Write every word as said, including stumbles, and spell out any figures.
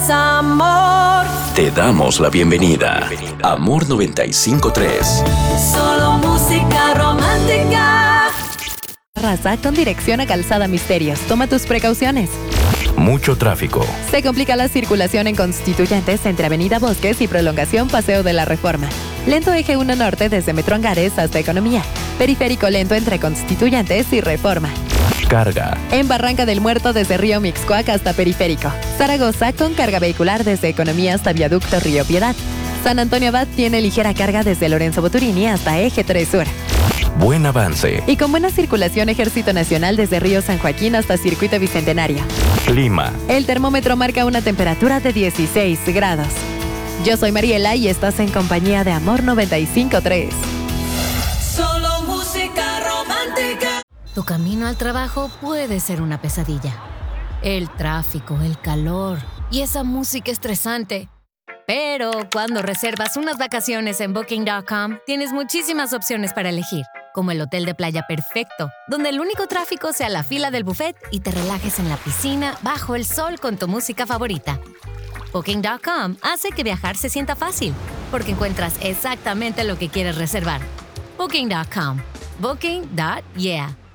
es amor. Te damos la bienvenida. Amor noventa y cinco punto tres. Solo música romántica. Raza con dirección a Calzada Misterios. Toma tus precauciones. Mucho tráfico. Se complica la circulación en Constituyentes entre Avenida Bosques y Prolongación Paseo de la Reforma. Lento eje uno Norte desde Metro Angares hasta Economía. Periférico lento entre Constituyentes y Reforma. Carga. En Barranca del Muerto desde Río Mixcoac hasta Periférico. Zaragoza con carga vehicular desde Economía hasta Viaducto Río Piedad. San Antonio Abad tiene ligera carga desde Lorenzo Boturini hasta Eje tres Sur. Buen avance. Y con buena circulación Ejército Nacional desde Río San Joaquín hasta Circuito Bicentenario. Clima. El termómetro marca una temperatura de dieciséis grados. Yo soy Mariela y estás en compañía de Amor noventa y cinco punto tres. Solo música romántica. Tu camino al trabajo puede ser una pesadilla. El tráfico, el calor y esa música estresante. Pero cuando reservas unas vacaciones en Booking punto com, tienes muchísimas opciones para elegir, como el hotel de playa perfecto, donde el único tráfico sea la fila del buffet y te relajes en la piscina bajo el sol con tu música favorita. Booking punto com hace que viajar se sienta fácil, porque encuentras exactamente lo que quieres reservar. Booking punto com. Booking. Yeah.